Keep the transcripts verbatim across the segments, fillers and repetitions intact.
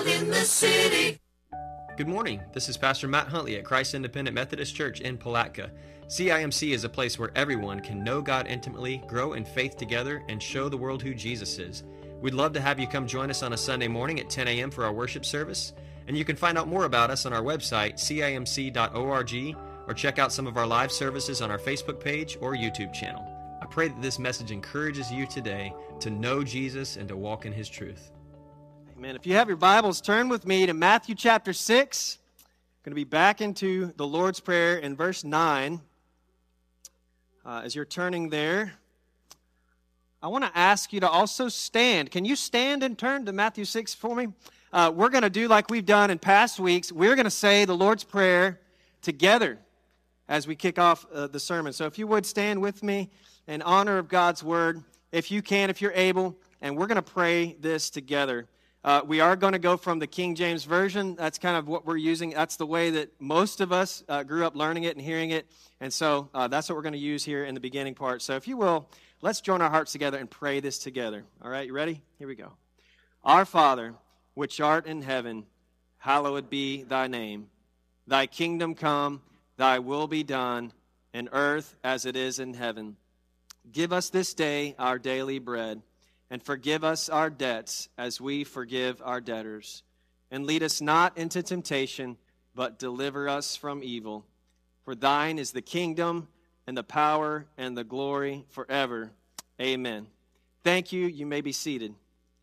in the city. Good morning. This is Pastor Matt Huntley at Christ Independent Methodist Church in Palatka. C I M C is a place where everyone can know God intimately, grow in faith together, and show the world who Jesus is. We'd love to have you come join us on a Sunday morning at ten a.m. for our worship service, and you can find out more about us on our website, C I M C dot org, or check out some of our live services on our Facebook page or YouTube channel. I pray that this message encourages you today to know Jesus and to walk in His truth. Amen. If you have your Bibles, turn with me to Matthew chapter six. I'm going to be back into the Lord's Prayer in verse nine. Uh, as you're turning there, I want to ask you to also stand. Can you stand and turn to Matthew six for me? Uh, we're going to do like we've done in past weeks. We're going to say the Lord's Prayer together as we kick off uh, the sermon. So if you would stand with me in honor of God's Word, if you can, if you're able, and we're going to pray this together. Uh, we are going to go from the King James Version. That's kind of what we're using. That's the way that most of us uh, grew up learning it and hearing it. And so uh, that's what we're going to use here in the beginning part. So if you will, let's join our hearts together and pray this together. All right, you ready? Here we go. Our Father, which art in heaven, hallowed be thy name. Thy kingdom come, thy will be done, in earth as it is in heaven. Give us this day our daily bread, and forgive us our debts as we forgive our debtors. And lead us not into temptation, but deliver us from evil. For thine is the kingdom, and the power, and the glory forever. Amen. Thank you. You may be seated.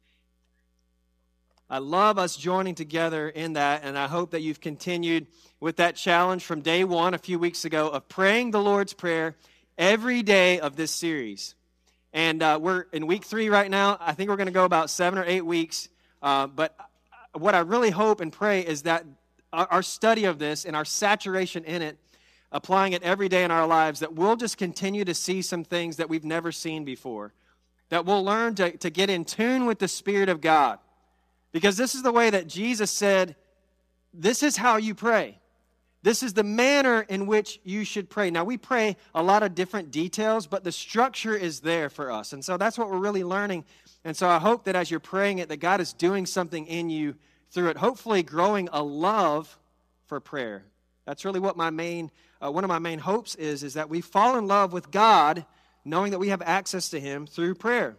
I love us joining together in that, and I hope that you've continued with that challenge from day one a few weeks ago of praying the Lord's Prayer every day of this series. And uh, we're in week three right now. I think we're going to go about seven or eight weeks. Uh, but what I really hope and pray is that our, our study of this and our saturation in it, applying it every day in our lives, that we'll just continue to see some things that we've never seen before. That we'll learn to, to get in tune with the Spirit of God. Because this is the way that Jesus said, this is how you pray. This is the manner in which you should pray. Now, we pray a lot of different details, but the structure is there for us. And so that's what we're really learning. And so I hope that as you're praying it, that God is doing something in you through it, hopefully growing a love for prayer. That's really what my main, uh, one of my main hopes is, is that we fall in love with God, knowing that we have access to Him through prayer.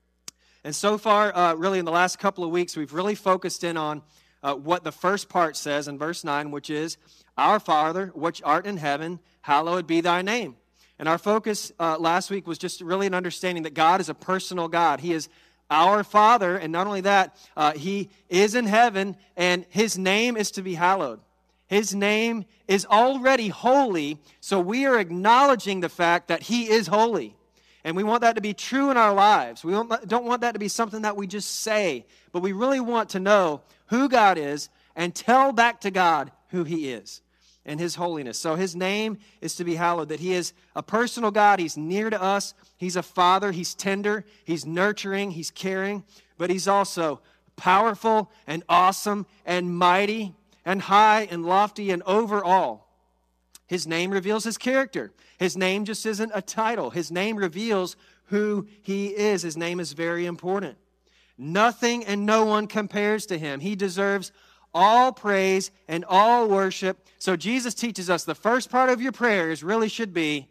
And so far, uh, really in the last couple of weeks, we've really focused in on uh, what the first part says in verse nine, which is, Our Father, which art in heaven, hallowed be thy name. And our focus uh, last week was just really an understanding that God is a personal God. He is our Father, and not only that, uh, He is in heaven, and His name is to be hallowed. His name is already holy, so we are acknowledging the fact that He is holy. And we want that to be true in our lives. We don't want that to be something that we just say, but we really want to know who God is and tell back to God who He is and His holiness. So His name is to be hallowed, that He is a personal God. He's near to us. He's a Father. He's tender. He's nurturing. He's caring. But He's also powerful and awesome and mighty and high and lofty and over all. His name reveals His character. His name just isn't a title. His name reveals who He is. His name is very important. Nothing and no one compares to Him. He deserves all praise and all worship. So Jesus teaches us the first part of your prayers really should be,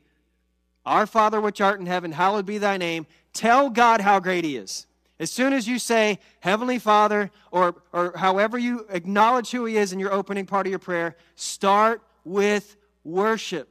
Our Father which art in heaven, hallowed be thy name. Tell God how great He is. As soon as you say, Heavenly Father, or, or however you acknowledge who He is in your opening part of your prayer, start with worship.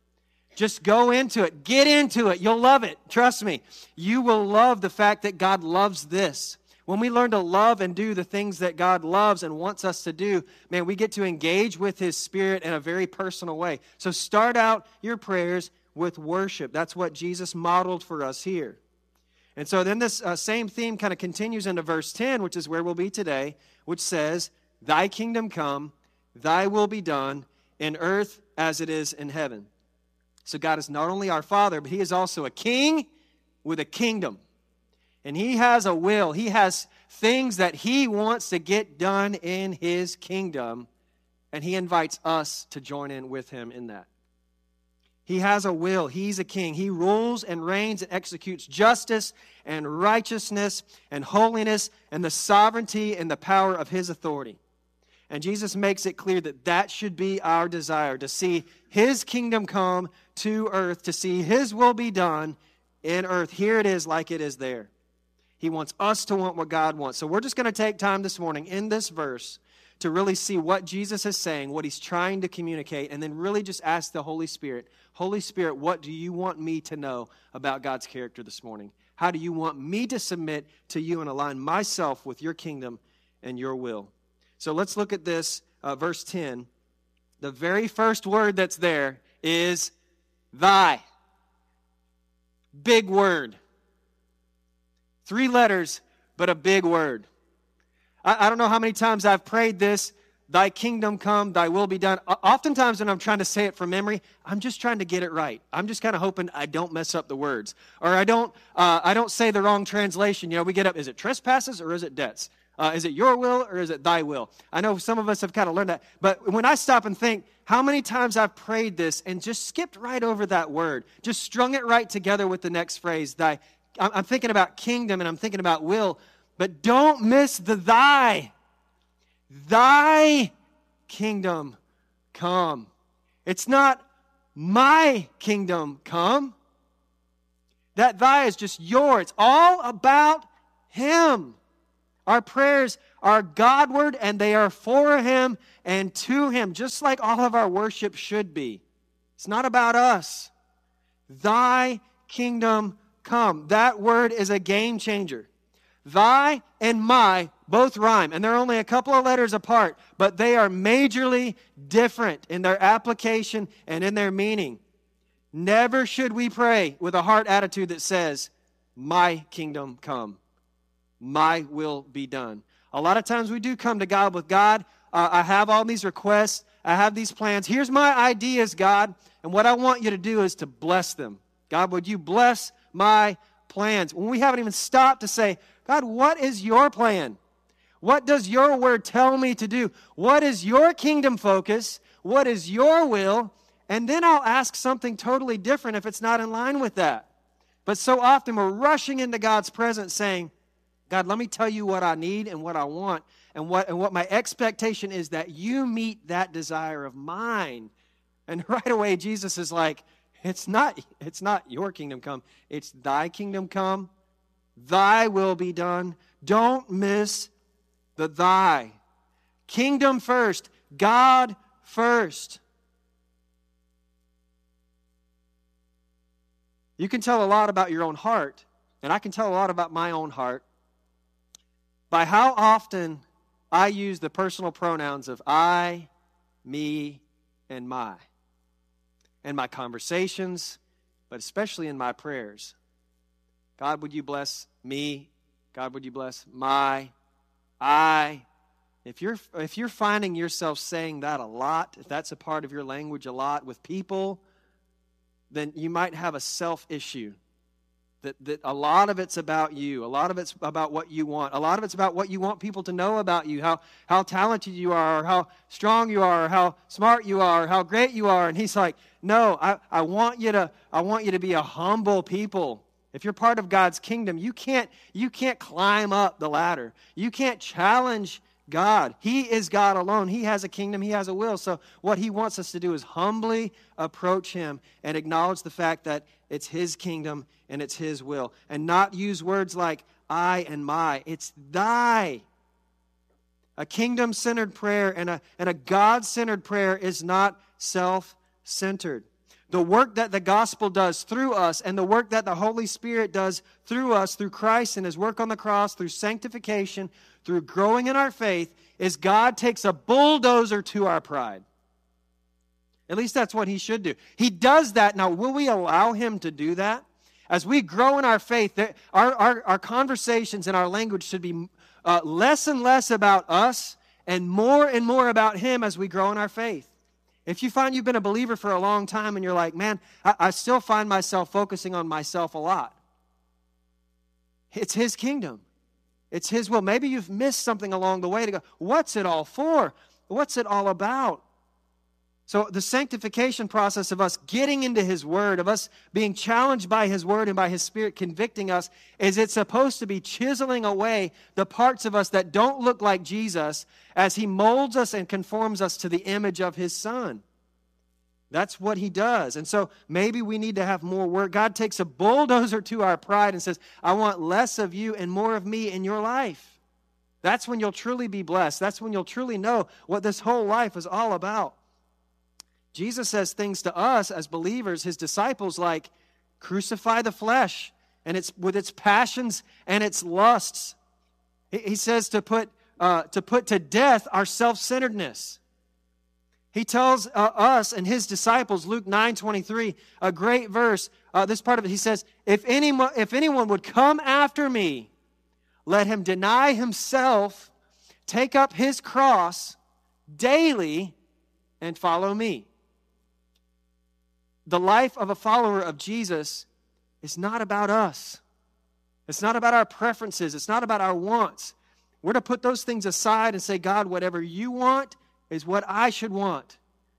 Just go into it. Get into it. You'll love it. Trust me. You will love the fact that God loves this. When we learn to love and do the things that God loves and wants us to do, man, we get to engage with His Spirit in a very personal way. So start out your prayers with worship. That's what Jesus modeled for us here. And so then this uh, same theme kind of continues into verse ten, which is where we'll be today, which says, Thy kingdom come, thy will be done, in earth as it is in heaven. So God is not only our Father, but He is also a king with a kingdom. And He has a will. He has things that He wants to get done in His kingdom. And He invites us to join in with Him in that. He has a will. He's a king. He rules and reigns and executes justice and righteousness and holiness and the sovereignty and the power of his authority. And Jesus makes it clear that that should be our desire, to see his kingdom come to earth, to see his will be done in earth. Here it is like it is there. He wants us to want what God wants. So we're just going to take time this morning in this verse to really see what Jesus is saying, what he's trying to communicate, and then really just ask the Holy Spirit, Holy Spirit, what do you want me to know about God's character this morning? How do you want me to submit to you and align myself with your kingdom and your will? So let's look at this, uh, verse ten. The very first word that's there is thy. Big word. Three letters, but a big word. I, I don't know how many times I've prayed this, thy kingdom come, thy will be done. O- oftentimes when I'm trying to say it from memory, I'm just trying to get it right. I'm just kind of hoping I don't mess up the words. Or I don't uh, I don't say the wrong translation. You know, we get up, is it trespasses or is it debts? Uh, is it your will or is it thy will? I know some of us have kind of learned that. But when I stop and think how many times I've prayed this and just skipped right over that word, just strung it right together with the next phrase, thy. I'm thinking about kingdom and I'm thinking about will, but don't miss the thy. Thy kingdom come. It's not my kingdom come. That thy is just yours. It's all about him. Our prayers are Godward and they are for him and to him, just like all of our worship should be. It's not about us. Thy kingdom come. That word is a game changer. Thy and my both rhyme, and they're only a couple of letters apart, but they are majorly different in their application and in their meaning. Never should we pray with a heart attitude that says, my kingdom come, my will be done. A lot of times we do come to God with, God, uh, I have all these requests, I have these plans. Here's my ideas, God, and what I want you to do is to bless them. God, would you bless my plans? When we haven't even stopped to say, God, what is your plan? What does your word tell me to do? What is your kingdom focus? What is your will? And then I'll ask something totally different if it's not in line with that. But so often we're rushing into God's presence saying, God, let me tell you what I need and what I want and what, and what my expectation is that you meet that desire of mine. And right away Jesus is like, It's not, it's not your kingdom come. It's thy kingdom come. Thy will be done. Don't miss the thy. Kingdom first. God first. You can tell a lot about your own heart, and I can tell a lot about my own heart by how often I use the personal pronouns of I, me, and my. In my conversations, but especially in my prayers. God, would you bless me? God, would you bless my, I? If you're, if you're finding yourself saying that a lot, if that's a part of your language a lot with people, then you might have a self issue. That, that a lot of it's about you. A lot of it's about what you want. A lot of it's about what you want people to know about you, how, how talented you are, or how strong you are, or how smart you are, or how great you are. And he's like, no, I, I want you to, I want you to be a humble people. If you're part of God's kingdom, you can't, you can't climb up the ladder. You can't challenge God. He is God alone. He has a kingdom. He has a will. So what he wants us to do is humbly approach him and acknowledge the fact that it's his kingdom and it's his will. And not use words like I and my. It's thy. A kingdom-centered prayer and a, and a God-centered prayer is not self-centered. The work that the gospel does through us and the work that the Holy Spirit does through us, through Christ and his work on the cross, through sanctification, through growing in our faith, is God takes a bulldozer to our pride. At least that's what he should do. He does that. Now, will we allow him to do that? As we grow in our faith, our, our, our conversations and our language should be uh, less and less about us and more and more about him as we grow in our faith. If you find you've been a believer for a long time and you're like, man, I, I still find myself focusing on myself a lot. It's his kingdom. It's his will. Maybe you've missed something along the way to go, what's it all for? What's it all about? So the sanctification process of us getting into His Word, of us being challenged by His Word and by His Spirit convicting us, is it's supposed to be chiseling away the parts of us that don't look like Jesus as He molds us and conforms us to the image of His Son. That's what He does. And so maybe we need to have more work. God takes a bulldozer to our pride and says, I want less of you and more of me in your life. That's when you'll truly be blessed. That's when you'll truly know what this whole life is all about. Jesus says things to us as believers, His disciples, like crucify the flesh and its with its passions and its lusts. He, he says to put uh, to put to death our self-centeredness. He tells uh, us and His disciples, Luke nine twenty-three, a great verse. Uh, this part of it, He says, if anyone if anyone would come after me, let him deny himself, take up his cross daily, and follow me. The life of a follower of Jesus is not about us. It's not about our preferences. It's not about our wants. We're to put those things aside and say, God, whatever you want is what I should want.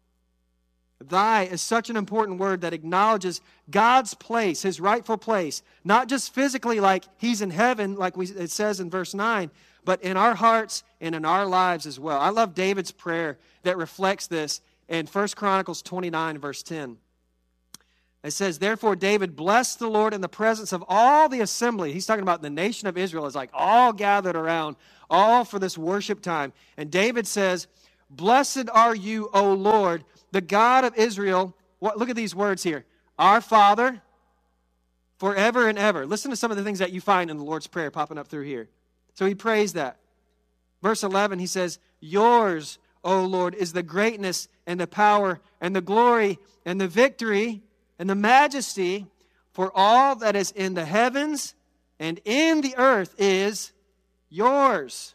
Thy is such an important word that acknowledges God's place, His rightful place, not just physically like He's in heaven, like we, it says in verse nine, but in our hearts and in our lives as well. I love David's prayer that reflects this in First Chronicles twenty-nine, verse ten. It says, therefore David blessed the Lord in the presence of all the assembly. He's talking about the nation of Israel is like all gathered around, all for this worship time. And David says, blessed are you, O Lord, the God of Israel. What, look at these words here. Our Father, forever and ever. Listen to some of the things that you find in the Lord's Prayer popping up through here. So he prays that. Verse eleven, he says, yours, O Lord, is the greatness and the power and the glory and the victory and the majesty, for all that is in the heavens and in the earth is yours.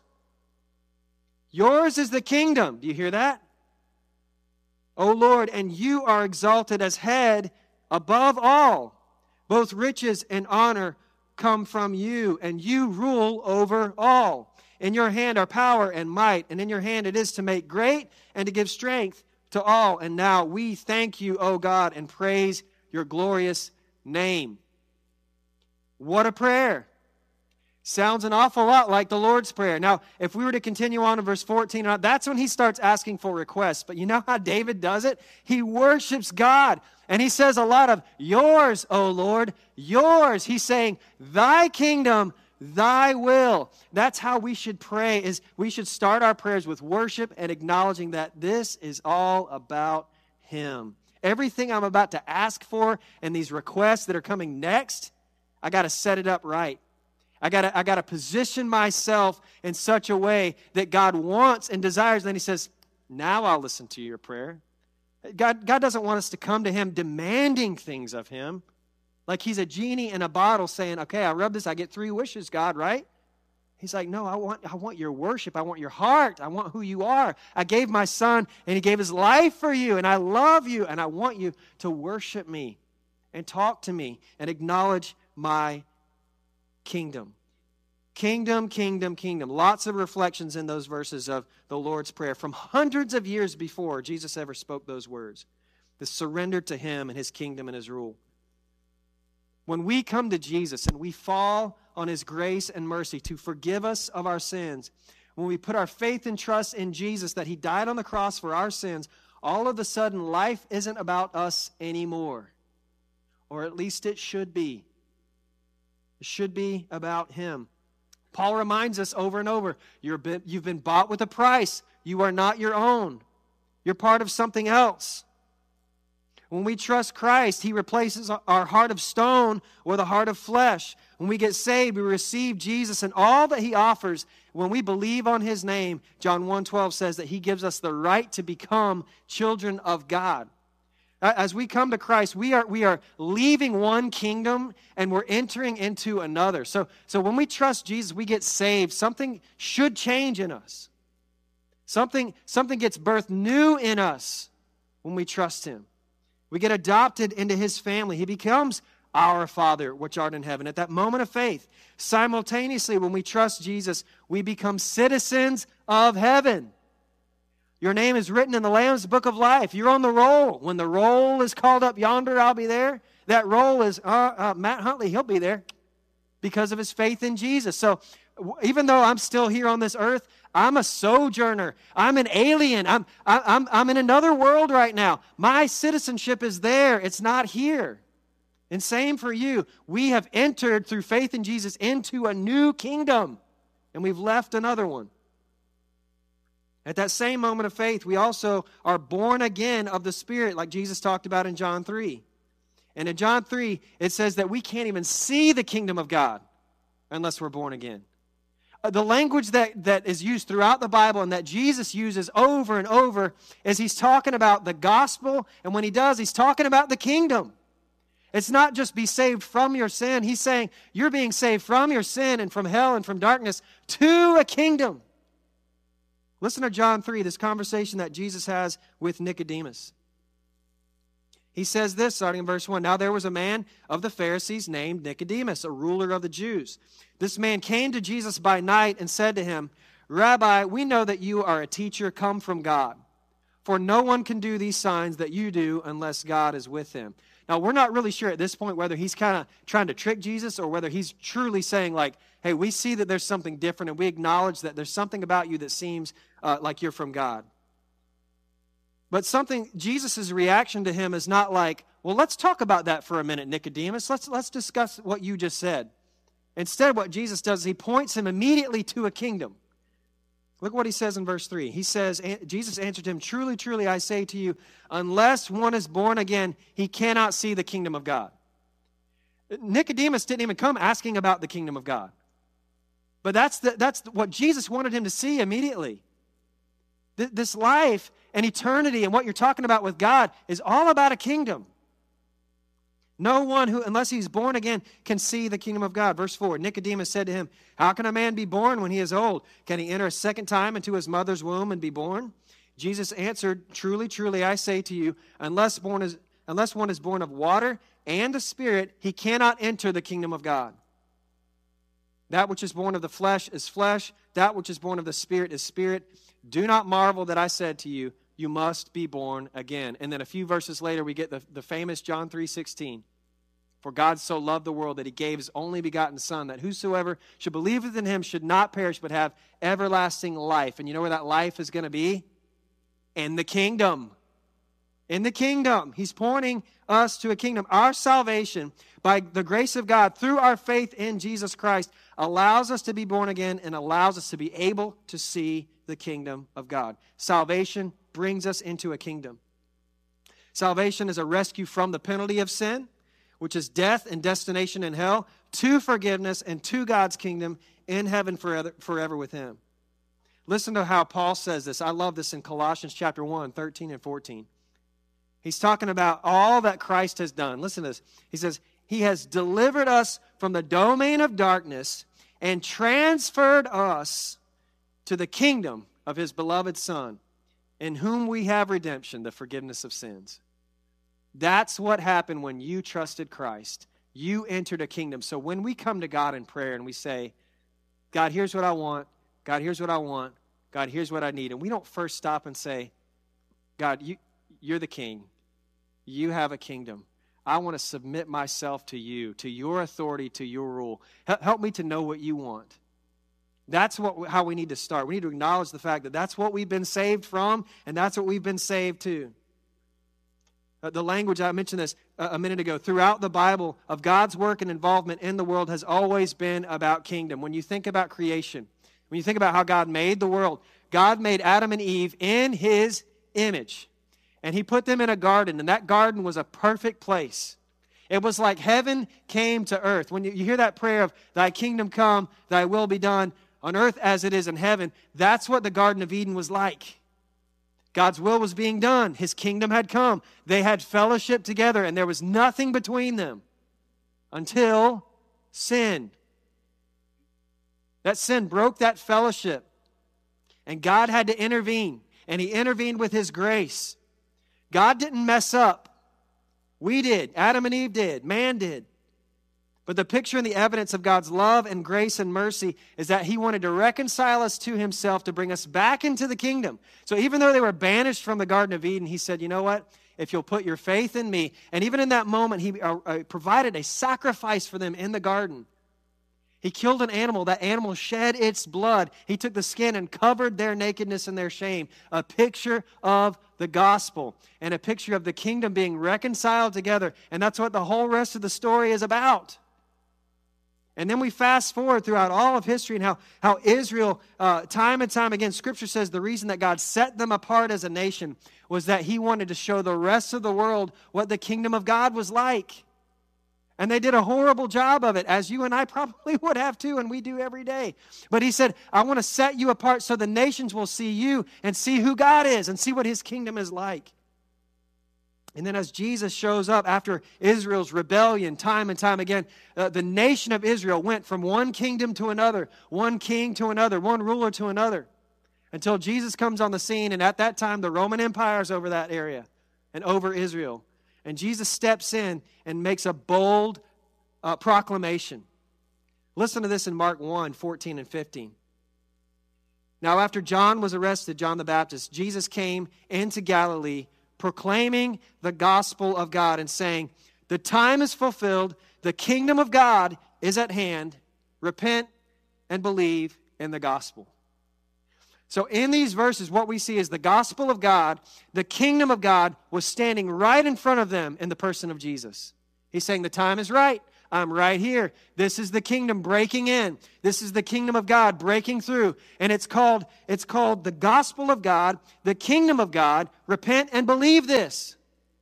Yours is the kingdom. Do you hear that? O Lord, and you are exalted as head above all. Both riches and honor come from you, and you rule over all. In your hand are power and might, and in your hand it is to make great and to give strength to all. And now we thank you, O God, and praise your glorious name. What a prayer. Sounds an awful lot like the Lord's Prayer. Now, if we were to continue on in verse fourteen, that's when he starts asking for requests. But you know how David does it? He worships God. And he says a lot of, yours, O Lord, yours. He's saying, thy kingdom, thy will. That's how we should pray, is we should start our prayers with worship and acknowledging that this is all about Him. Everything I'm about to ask for and these requests that are coming next, I got to set it up right. I got to I got to position myself in such a way that God wants and desires. Then He says, now I'll listen to your prayer. God, God doesn't want us to come to Him demanding things of Him. Like He's a genie in a bottle saying, okay, I rub this, I get three wishes, God, right? He's like, no, I want, I want your worship. I want your heart. I want who you are. I gave my Son, and He gave His life for you, and I love you, and I want you to worship me and talk to me and acknowledge my kingdom. Kingdom, kingdom, kingdom. Lots of reflections in those verses of the Lord's Prayer from hundreds of years before Jesus ever spoke those words. The surrender to Him and His kingdom and His rule. When we come to Jesus and we fall on His grace and mercy to forgive us of our sins, when we put our faith and trust in Jesus that He died on the cross for our sins, all of a sudden life isn't about us anymore. Or at least it should be. It should be about Him. Paul reminds us over and over, you're been, you've been bought with a price. You are not your own. You're part of something else. When we trust Christ, He replaces our heart of stone with a heart of flesh. When we get saved, we receive Jesus and all that He offers. When we believe on His name, John one twelve says that He gives us the right to become children of God. As we come to Christ, we are, we are leaving one kingdom and we're entering into another. So, so when we trust Jesus, we get saved. Something should change in us. Something, something gets birthed new in us when we trust Him. We get adopted into His family. He becomes our Father, which art in heaven. At that moment of faith, simultaneously, when we trust Jesus, we become citizens of heaven. Your name is written in the Lamb's book of life. You're on the roll. When the roll is called up yonder, I'll be there. That roll is uh, uh, Matt Huntley. He'll be there because of his faith in Jesus. So even though I'm still here on this earth, I'm a sojourner. I'm an alien. I'm, I, I'm, I'm in another world right now. My citizenship is there. It's not here. And same for you. We have entered through faith in Jesus into a new kingdom, and we've left another one. At that same moment of faith, we also are born again of the Spirit, like Jesus talked about in John three. And in John three, it says that we can't even see the kingdom of God unless we're born again. The language that, that is used throughout the Bible and that Jesus uses over and over is he's talking about the gospel, and when he does, he's talking about the kingdom. It's not just be saved from your sin. He's saying you're being saved from your sin and from hell and from darkness to a kingdom. Listen to John three, this conversation that Jesus has with Nicodemus. He says this, starting in verse one, "Now there was a man of the Pharisees named Nicodemus, a ruler of the Jews. This man came to Jesus by night and said to him, 'Rabbi, we know that you are a teacher come from God, for no one can do these signs that you do unless God is with him.'" Now, we're not really sure at this point whether he's kind of trying to trick Jesus or whether he's truly saying, like, hey, we see that there's something different and we acknowledge that there's something about you that seems uh, like you're from God. But something, Jesus' reaction to him is not like, well, let's talk about that for a minute, Nicodemus. Let's, let's discuss what you just said. Instead, what Jesus does is he points him immediately to a kingdom. Look what he says in verse three. He says, Jesus answered him, "Truly, truly, I say to you, unless one is born again, he cannot see the kingdom of God." Nicodemus didn't even come asking about the kingdom of God. But that's, the, that's what Jesus wanted him to see immediately. This life and eternity and what you're talking about with God is all about a kingdom. No one who, unless he's born again, can see the kingdom of God. Verse four, Nicodemus said to him, "How can a man be born when he is old? Can he enter a second time into his mother's womb and be born?" Jesus answered, "Truly, truly, I say to you, unless, born is, unless one is born of water and the Spirit, he cannot enter the kingdom of God. That which is born of the flesh is flesh. That which is born of the Spirit is spirit. Do not marvel that I said to you, you must be born again." And then a few verses later, we get the, the famous John three sixteen. "For God so loved the world that he gave his only begotten Son, that whosoever should believe in him should not perish but have everlasting life." And you know where that life is going to be? In the kingdom. In the kingdom. He's pointing us to a kingdom. Our salvation, by the grace of God, through our faith in Jesus Christ, allows us to be born again and allows us to be able to see the kingdom of God. Salvation brings us into a kingdom. Salvation is a rescue from the penalty of sin, which is death and destination in hell, to forgiveness and to God's kingdom in heaven forever, forever with him. Listen to how Paul says this. I love this in Colossians chapter one, thirteen and fourteen. He's talking about all that Christ has done. Listen to this. He says, "He has delivered us from the domain of darkness and transferred us to the kingdom of his beloved Son, in whom we have redemption, the forgiveness of sins." That's what happened when you trusted Christ. You entered a kingdom. So when we come to God in prayer and we say, "God, here's what I want. God, here's what I want. God, here's what I need." And we don't first stop and say, "God, you, you're the king. You have a kingdom. I want to submit myself to you, to your authority, to your rule. Help me to know what you want." That's what, how we need to start. We need to acknowledge the fact that that's what we've been saved from, and that's what we've been saved to. Uh, the language, I mentioned this a, a minute ago, throughout the Bible of God's work and involvement in the world has always been about kingdom. When you think about creation, when you think about how God made the world, God made Adam and Eve in his image. And he put them in a garden, and that garden was a perfect place. It was like heaven came to earth. When you, you hear that prayer of, "Thy kingdom come, thy will be done on earth as it is in heaven," that's what the Garden of Eden was like. God's will was being done. His kingdom had come. They had fellowship together, and there was nothing between them until sin. That sin broke that fellowship, and God had to intervene, and he intervened with his grace. God didn't mess up. We did. Adam and Eve did. Man did. But the picture and the evidence of God's love and grace and mercy is that he wanted to reconcile us to himself, to bring us back into the kingdom. So even though they were banished from the Garden of Eden, he said, you know what? If you'll put your faith in me. And even in that moment, he uh, uh, provided a sacrifice for them in the garden. He killed an animal. That animal shed its blood. He took the skin and covered their nakedness and their shame. A picture of the gospel and a picture of the kingdom being reconciled together. And that's what the whole rest of the story is about. And then we fast forward throughout all of history and how, how Israel, uh, time and time again, Scripture says the reason that God set them apart as a nation was that he wanted to show the rest of the world what the kingdom of God was like. And they did a horrible job of it, as you and I probably would have too, and we do every day. But he said, I want to set you apart so the nations will see you and see who God is and see what his kingdom is like. And then as Jesus shows up after Israel's rebellion time and time again, uh, the nation of Israel went from one kingdom to another, one king to another, one ruler to another, until Jesus comes on the scene. And at that time, the Roman Empire is over that area and over Israel. And Jesus steps in and makes a bold uh, proclamation. Listen to this in Mark one, fourteen and fifteen. Now after John was arrested, John the Baptist, Jesus came into Galilee proclaiming the gospel of God and saying, the time is fulfilled, the kingdom of God is at hand, repent and believe in the gospel. So in these verses, what we see is the gospel of God, the kingdom of God was standing right in front of them in the person of Jesus. He's saying the time is right. I'm right here. This is the kingdom breaking in. This is the kingdom of God breaking through. And it's called, it's called the gospel of God, the kingdom of God. Repent and believe this.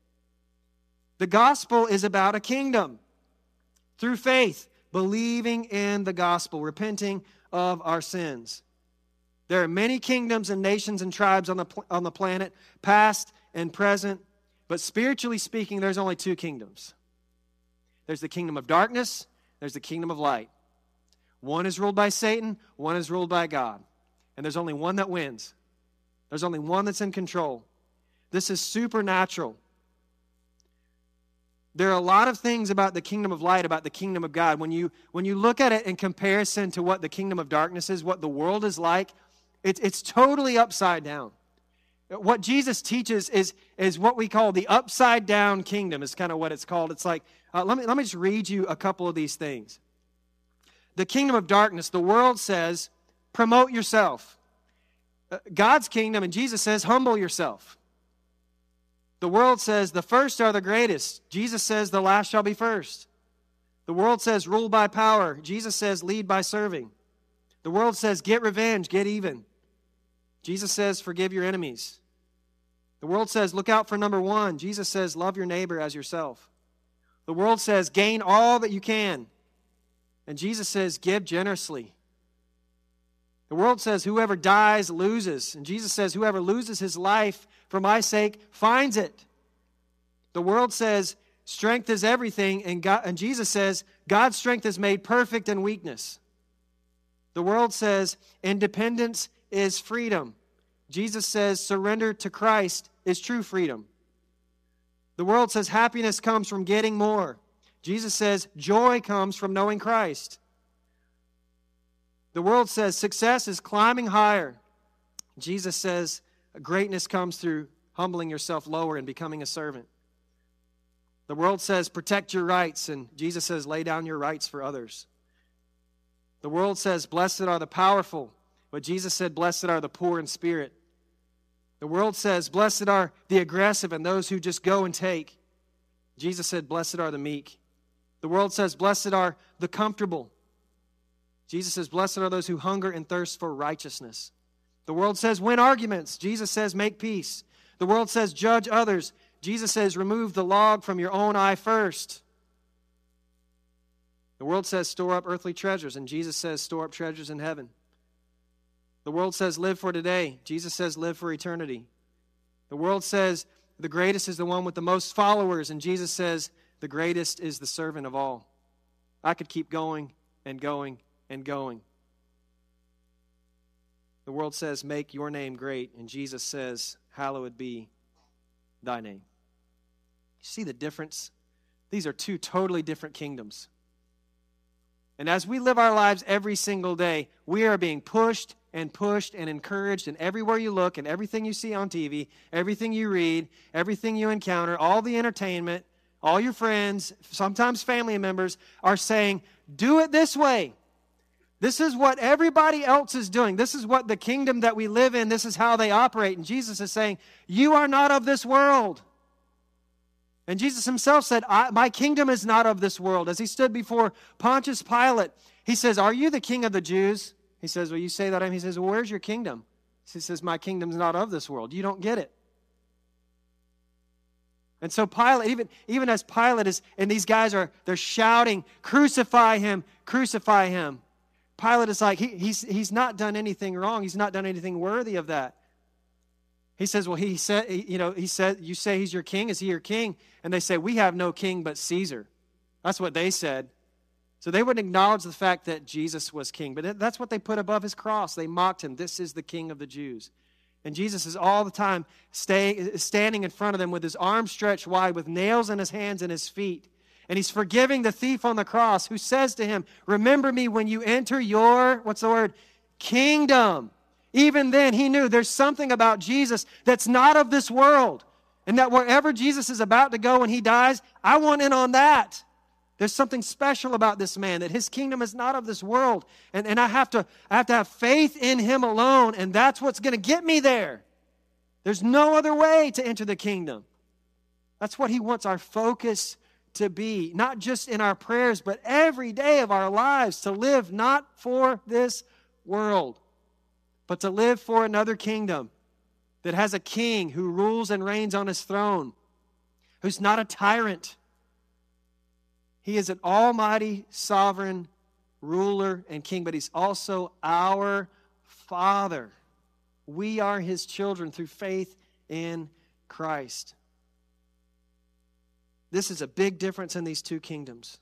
The gospel is about a kingdom. Through faith, believing in the gospel, repenting of our sins. There are many kingdoms and nations and tribes on the, on the planet, past and present. But spiritually speaking, there's only two kingdoms. There's the kingdom of darkness, there's the kingdom of light. One is ruled by Satan, one is ruled by God. And there's only one that wins. There's only one that's in control. This is supernatural. There are a lot of things about the kingdom of light, about the kingdom of God. When you, when you look at it in comparison to what the kingdom of darkness is, what the world is like, it's, it's totally upside down. What Jesus teaches is, is what we call the upside down kingdom, is kind of what it's called. It's like, uh, let me, let me just read you a couple of these things. The kingdom of darkness, the world says, promote yourself. Uh, God's kingdom, and Jesus says, humble yourself. The world says, the first are the greatest. Jesus says, the last shall be first. The world says, rule by power. Jesus says, lead by serving. The world says, get revenge, get even. Jesus says, forgive your enemies. The world says, look out for number one. Jesus says, love your neighbor as yourself. The world says, gain all that you can. And Jesus says, give generously. The world says, whoever dies loses. And Jesus says, whoever loses his life for my sake finds it. The world says, strength is everything. And, God, and Jesus says, God's strength is made perfect in weakness. The world says, independence is freedom. Jesus says surrender to Christ is true freedom. The world says happiness comes from getting more. Jesus says joy comes from knowing Christ. The world says success is climbing higher. Jesus says greatness comes through humbling yourself lower and becoming a servant. The world says protect your rights, and Jesus says lay down your rights for others. The world says blessed are the powerful, but Jesus said, blessed are the poor in spirit. The world says, blessed are the aggressive and those who just go and take. Jesus said, blessed are the meek. The world says, blessed are the comfortable. Jesus says, blessed are those who hunger and thirst for righteousness. The world says, win arguments. Jesus says, make peace. The world says, judge others. Jesus says, remove the log from your own eye first. The world says, store up earthly treasures. And Jesus says, store up treasures in heaven. The world says, live for today. Jesus says, live for eternity. The world says, the greatest is the one with the most followers. And Jesus says, the greatest is the servant of all. I could keep going and going and going. The world says, make your name great. And Jesus says, hallowed be thy name. You see the difference? These are two totally different kingdoms. And as we live our lives every single day, we are being pushed and pushed and encouraged, and everywhere you look and everything you see on T V, everything you read, everything you encounter, all the entertainment, all your friends, sometimes family members are saying, do it this way. This is what everybody else is doing. This is what the kingdom that we live in, this is how they operate. And Jesus is saying, you are not of this world. And Jesus himself said, I, my kingdom is not of this world. As he stood before Pontius Pilate, he says, are you the king of the Jews? He says, well, you say that. He says, well, where's your kingdom? He says, my kingdom's not of this world. You don't get it. And so Pilate, even, even as Pilate is, and these guys are, they're shouting, crucify him, crucify him. Pilate is like, he, he's, he's not done anything wrong. He's not done anything worthy of that. He says, well, he said, you know, he said, you say he's your king. Is he your king? And they say, we have no king but Caesar. That's what they said. So they wouldn't acknowledge the fact that Jesus was king. But that's what they put above his cross. They mocked him. This is the king of the Jews. And Jesus is all the time stay, standing in front of them with his arms stretched wide, with nails in his hands and his feet. And he's forgiving the thief on the cross who says to him, remember me when you enter your, what's the word? Kingdom. Even then, he knew there's something about Jesus that's not of this world. And that wherever Jesus is about to go when he dies, I want in on that. There's something special about this man, that his kingdom is not of this world. And, and I have to, I have to have faith in him alone, and that's what's going to get me there. There's no other way to enter the kingdom. That's what he wants our focus to be, not just in our prayers, but every day of our lives, to live not for this world, but to live for another kingdom that has a king who rules and reigns on his throne, who's not a tyrant. He is an almighty, sovereign ruler and king, but he's also our Father. We are his children through faith in Christ. This is a big difference in these two kingdoms.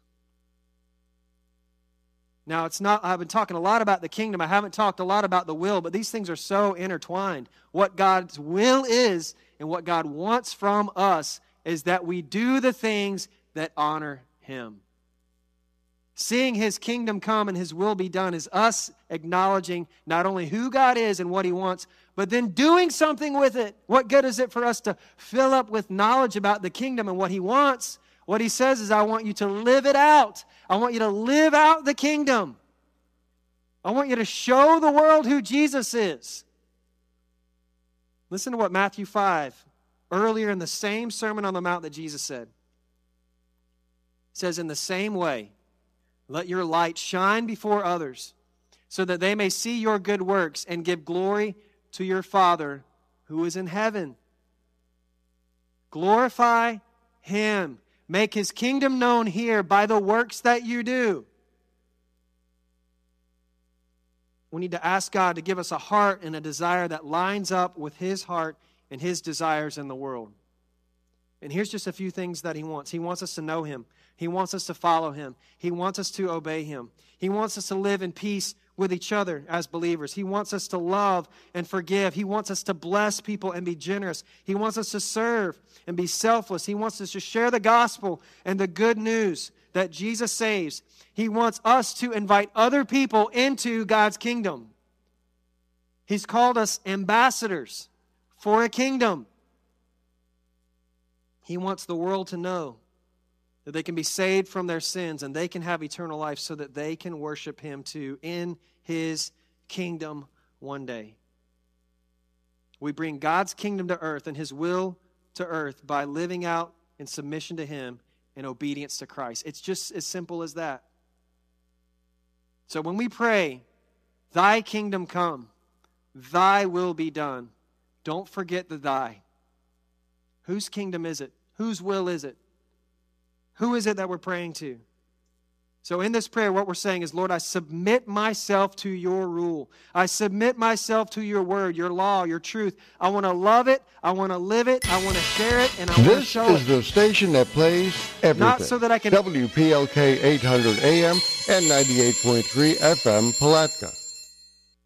Now, it's not, I've been talking a lot about the kingdom. I haven't talked a lot about the will, but these things are so intertwined. What God's will is and what God wants from us is that we do the things that honor him. Seeing his kingdom come and his will be done is us acknowledging not only who God is and what he wants, but then doing something with it. What good is it for us to fill up with knowledge about the kingdom and what he wants? What he says is, I want you to live it out. I want you to live out the kingdom. I want you to show the world who Jesus is. Listen to what Matthew five, earlier in the same Sermon on the Mount that Jesus said. It says, in the same way, let your light shine before others, so that they may see your good works and give glory to your Father who is in heaven. Glorify him. Make his kingdom known here by the works that you do. We need to ask God to give us a heart and a desire that lines up with his heart and his desires in the world. And here's just a few things that he wants. He wants us to know him. He wants us to follow him. He wants us to obey him. He wants us to live in peace with each other as believers. He wants us to love and forgive. He wants us to bless people and be generous. He wants us to serve and be selfless. He wants us to share the gospel and the good news that Jesus saves. He wants us to invite other people into God's kingdom. He's called us ambassadors for a kingdom. He wants the world to know that they can be saved from their sins and they can have eternal life so that they can worship him too in his kingdom one day. We bring God's kingdom to earth and his will to earth by living out in submission to him and obedience to Christ. It's just as simple as that. So when we pray, thy kingdom come, thy will be done, don't forget the thy. Whose kingdom is it? Whose will is it? Who is it that we're praying to? So in this prayer, what we're saying is, Lord, I submit myself to your rule. I submit myself to your word, your law, your truth. I want to love it. I want to live it. I want to share it. And I want to show it. This is the station that plays everything. Not so that I can... W P L K eight hundred A M and ninety-eight point three F M Palatka.